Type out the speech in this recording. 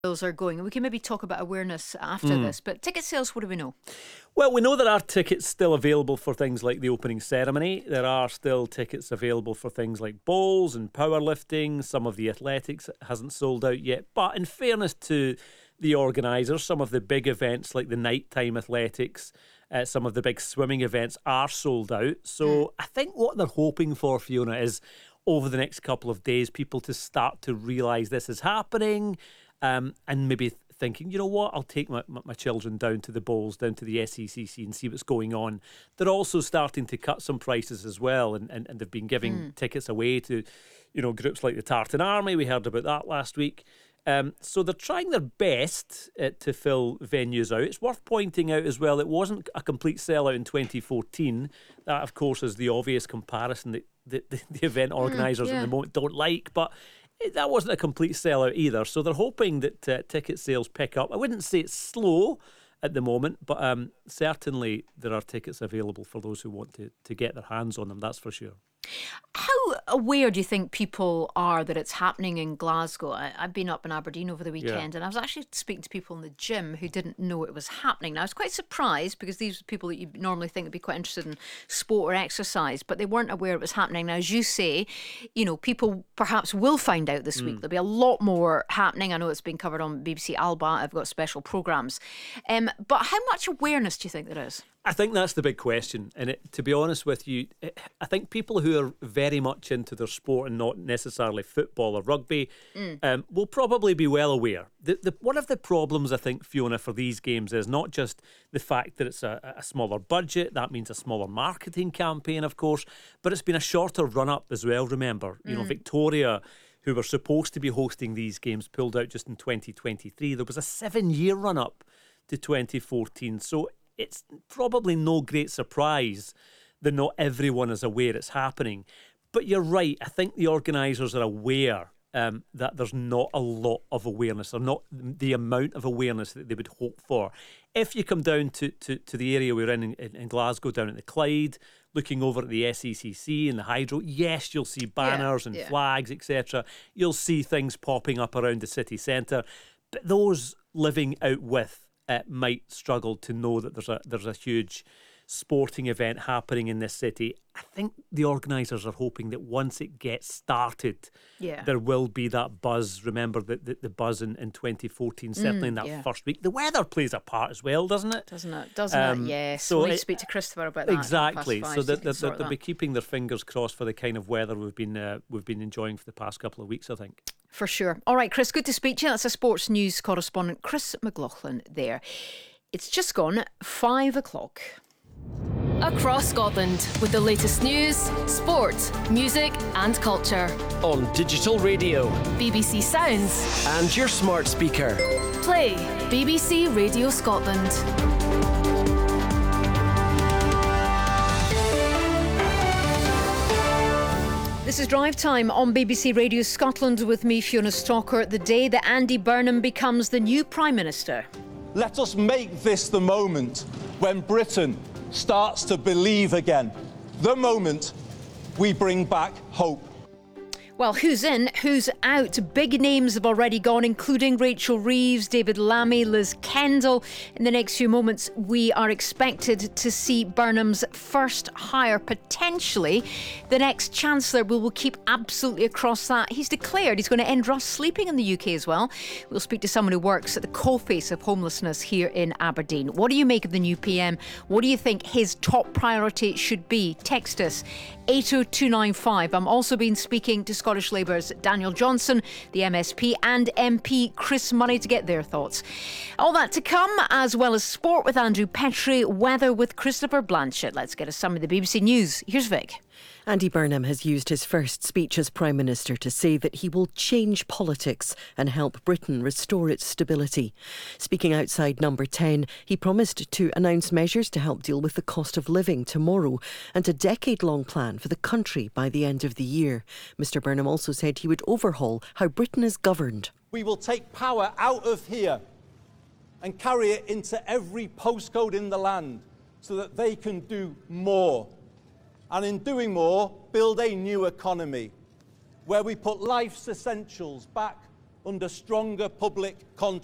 Sales are going, and we can maybe talk about awareness after this, but ticket sales, what do we know? Well, we know there are tickets still available for things like the opening ceremony. There are still tickets available for things like bowls and powerlifting. Some of the athletics hasn't sold out yet. But in fairness to the organisers, some of the big events like the nighttime athletics, some of the big swimming events are sold out. So I think what they're hoping for, Fiona, is over the next couple of days, people to start to realise this is happening. And maybe thinking, you know what, I'll take my children down to the bowls, down to the SECC and see what's going on. They're also starting to cut some prices as well, and they've been giving tickets away to, groups like the Tartan Army. We heard about that last week. So they're trying their best to fill venues out. It's worth pointing out as well, it wasn't a complete sellout in 2014. That, of course, is the obvious comparison that the event organisers at the moment don't like, but that wasn't a complete sellout either. So they're hoping that ticket sales pick up. I wouldn't say it's slow at the moment, but certainly there are tickets available for those who want to get their hands on them, that's for sure. How aware do you think people are that it's happening in Glasgow? I've been up in Aberdeen over the weekend, and I was actually speaking to people in the gym who didn't know it was happening. Now, I was quite surprised because these are people that you normally think would be quite interested in sport or exercise, but they weren't aware it was happening. Now, as you say, people perhaps will find out this week. There'll be a lot more happening. I know it's been covered on BBC Alba. I've got special programmes. But how much awareness do you think there is? I think that's the big question. And to be honest with you, I think people who are very much into their sport and not necessarily football or rugby will probably be well aware. One of the problems, I think, Fiona, for these games is not just the fact that it's a smaller budget. That means a smaller marketing campaign, of course, but it's been a shorter run-up as well, remember. Victoria, who were supposed to be hosting these games, pulled out just in 2023. There was a 7-year run-up to 2014. So it's probably no great surprise that not everyone is aware it's happening. But you're right. I think the organisers are aware that there's not a lot of awareness, or not the amount of awareness that they would hope for. If you come down to the area we're in Glasgow, down at the Clyde, looking over at the SECC and the Hydro, yes, you'll see banners and flags, etc. You'll see things popping up around the city centre. But those living out with might struggle to know that there's a huge sporting event happening in this city. I think the organisers are hoping that once it gets started, there will be that buzz. Remember the buzz in 2014, certainly in that first week. The weather plays a part as well, doesn't it? Doesn't it? Yes. So we'll need to speak to Christopher about that. Exactly. So they'll be keeping their fingers crossed for the kind of weather we've been enjoying for the past couple of weeks, I think. For sure. All right, Chris, good to speak to you. That's a sports news correspondent, Chris McLaughlin there. It's just gone 5 o'clock. Across Scotland with the latest news, sport, music and culture. On digital radio, BBC Sounds and your smart speaker. Play BBC Radio Scotland. This is Drive Time on BBC Radio Scotland with me, Fiona Stalker, the day that Andy Burnham becomes the new Prime Minister. Let us make this the moment when Britain starts to believe again. The moment we bring back hope. Well, who's in, who's out? Big names have already gone, including Rachel Reeves, David Lammy, Liz Kendall. In the next few moments, we are expected to see Burnham's first hire, potentially the next Chancellor. We will keep absolutely across that. He's declared he's going to end rough sleeping in the UK as well. We'll speak to someone who works at the coalface of homelessness here in Aberdeen. What do you make of the new PM? What do you think his top priority should be? Text us 80295. I'm also been speaking to Scottish Labour's Daniel Johnson, the MSP, and MP Chris Murray to get their thoughts. All that to come, as well as sport with Andrew Petrie, weather with Christopher Blanchett. Let's get a summary of the BBC News. Here's Vic. Andy Burnham has used his first speech as Prime Minister to say that he will change politics and help Britain restore its stability. Speaking outside Number 10, he promised to announce measures to help deal with the cost of living tomorrow and a decade-long plan for the country by the end of the year. Mr Burnham also said he would overhaul how Britain is governed. We will take power out of here and carry it into every postcode in the land so that they can do more. And in doing more, build a new economy where we put life's essentials back under stronger public control.